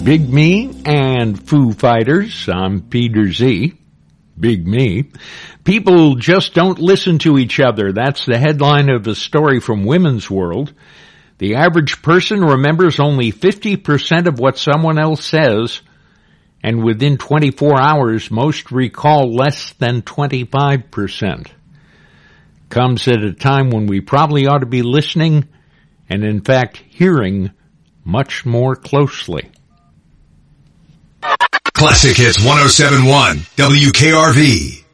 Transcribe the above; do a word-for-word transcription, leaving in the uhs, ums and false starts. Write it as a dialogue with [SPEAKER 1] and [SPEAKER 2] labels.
[SPEAKER 1] Big Me and Foo Fighters. I'm Peter Z. Big Me. People just don't listen to each other. That's the headline of a story from Women's World. The average person remembers only fifty percent of what someone else says, and within twenty-four hours, most recall less than twenty-five percent. Comes at a time when we probably ought to be listening and, in fact, hearing much more closely.
[SPEAKER 2] Classic Hits one oh seven point one, W K R V.